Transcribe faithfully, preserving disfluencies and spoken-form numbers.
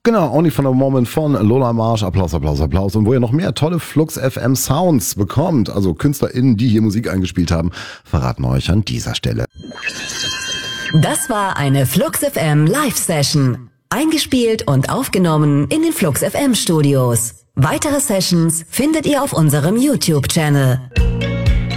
Genau, Only for a Moment von Lola Marsch. Applaus, Applaus, Applaus. Und wo ihr noch mehr tolle Flux F M Sounds bekommt, also KünstlerInnen, die hier Musik eingespielt haben, verraten euch an dieser Stelle. Das war eine Flux F M Live-Session. Eingespielt und aufgenommen in den Flux F M Studios. Weitere Sessions findet ihr auf unserem YouTube-Channel.